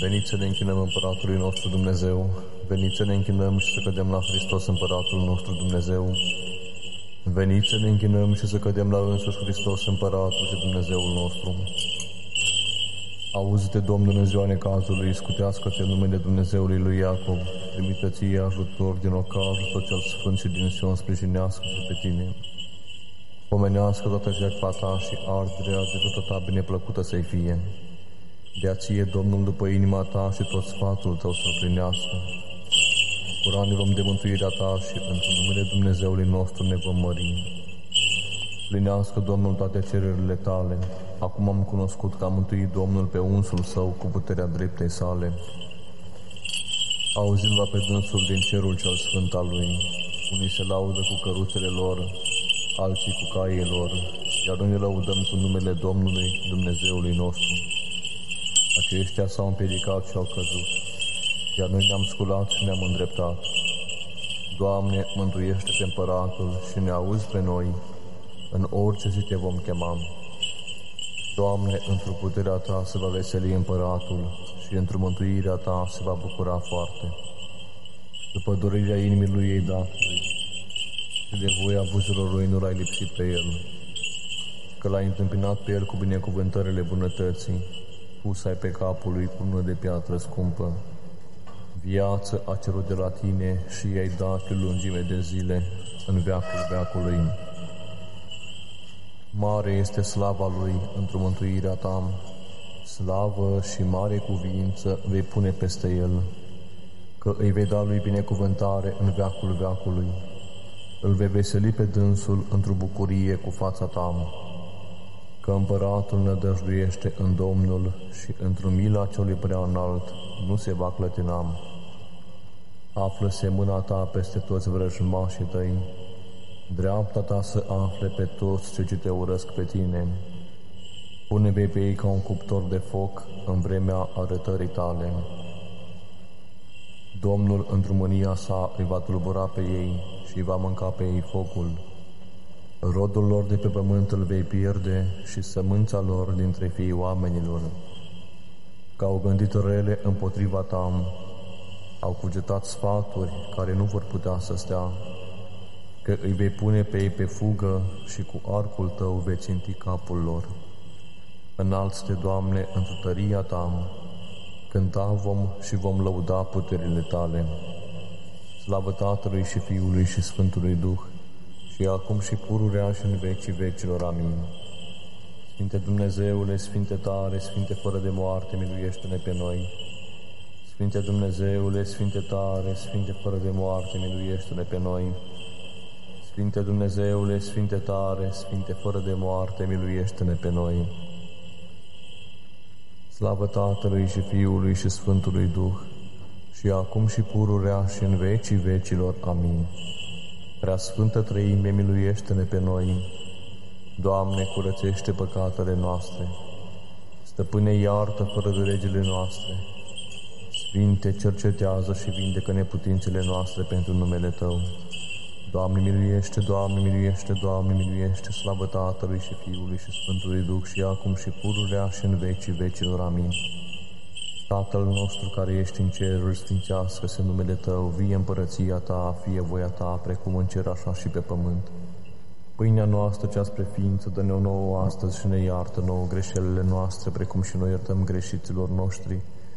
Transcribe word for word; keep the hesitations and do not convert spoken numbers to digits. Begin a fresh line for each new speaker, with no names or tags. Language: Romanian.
Veniți să ne închinăm Împăratului nostru Dumnezeu, veniți să ne închinăm și să cădem la Hristos Împăratul nostru Dumnezeu. Veniți să ne închinăm și să cădem la însuși Hristos Împăratul și Dumnezeul nostru. Auzi-te, Domnul, în ziua necazului, scutească-te în numele Dumnezeului lui Iacov, trimită ție ajutor din ocazul tot cel sfânt și din Sion, sprijinească-te pe tine. Pomenească toată jertfa ta și arderea de toată ta bineplăcută să-i fie. Dea ție, Domnul, după inima ta și tot sfatul tău să-l plinească. Curani vom de mântuirea ta și pentru numele Dumnezeului nostru ne vom mări. Plinească, Domnul, toate cererile tale. Acum am cunoscut că a mântuit Domnul pe unsul său cu puterea dreptei sale. Auzind-va pe dânsul din cerul cel sfânt al lui, unii se laudă cu căruțele lor, alții cu caii lor, iar noi ne lăudăm cu numele Domnului, Dumnezeului nostru. Aceștia s-au împiedicat și au căzut, iar noi ne-am sculat și ne-am îndreptat. Doamne, mântuiește pe Împăratul și ne auzi pe noi, în orice zi te vom chema. Doamne, într-o puterea ta se va veseli Împăratul și într-o mântuirea ta se va bucura foarte. După dorirea inimii lui ei datului și de voia buzilor lui nu l-ai lipsit pe el, că l-ai întâmpinat pe el cu binecuvântările bunătății, pus ai pe capul lui cunună de piatră scumpă. Viață a cerut de la tine și i-ai dat lungime de zile în veacul veacului. Mare este slava lui într-o mântuirea ta, slavă și mare cuvință vei pune peste el, că îi vei da lui binecuvântare în veacul veacului. Îl vei veseli pe dânsul într-o bucurie cu fața ta, că Împăratul nădăjduiește în Domnul și într-o mila celui prea înalt nu se va clătina. Află-se mâna ta peste toți vrăjmașii tăi, dreapta ta să afle pe toți cei ce te urăsc pe tine. Pune-vei pe ei ca un cuptor de foc în vremea arătării tale. Domnul într-o mânia sa îi va tulbura pe ei și îi va mânca pe ei focul. Rodul lor de pe pământ îl vei pierde și sămânța lor dintre fiii oamenilor. Că au gândit rele împotriva ta, au cugetat sfaturi care nu vor putea să stea, că îi vei pune pe ei pe fugă și cu arcul tău vei ținti capul lor. Înalți-te, Doamne, într-o tăria ta, cânta vom și vom lăuda puterile tale. Slavă Tatălui și Fiului și Sfântului Duh, și acum și pururea și în vecii vecilor. Amin. Sfinte Dumnezeule, Sfinte tare, Sfinte fără de moarte, miluiește-ne pe noi. Sfinte Dumnezeule, Sfinte tare, Sfinte fără de moarte, miluiește-ne pe noi. Sfinte Dumnezeule, Sfinte tare, Sfinte fără de moarte, miluiește-ne pe noi. Slavă Tatălui și Fiului și Sfântului Duh, și acum și pururea și în vecii vecilor. Amin. Prea Sfântă Treime, miluiește-ne pe noi. Doamne, curățește păcatele noastre. Stăpâne, iartă fără de legile noastre. Sfinte, cercetează și vindecă neputințele noastre pentru numele Tău. Doamne, miluiește, Doamne, miluiește, Doamne, miluiește, slavă Tatălui și Fiului și Sfântului Duh, și acum și pururea și în vecii vecilor. Amin. Tatăl nostru care ești în ceruri, sfințească-se numele Tău, vie împărăția Ta, fie voia Ta, precum în cer, așa și pe pământ. Pâinea noastră cea spre ființă, dă-ne-o nouă astăzi și ne iartă nouă greșelile noastre, precum și noi iertăm greșiților noștri.